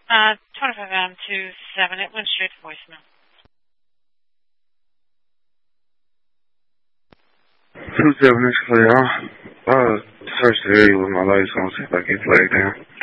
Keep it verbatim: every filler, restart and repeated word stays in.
Uh, twenty-five M two seven. It went straight to voicemail. Two seven is clear. I'll uh, search the area with my lights on, see if I get flagged down.